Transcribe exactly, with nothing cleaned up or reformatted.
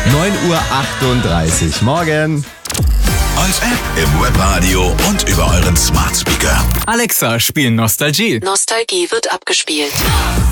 neun Uhr achtunddreißig. Morgen. Als App im Webradio und über euren Smart Speaker. Alexa, spiel Nostalgie. Nostalgie wird abgespielt.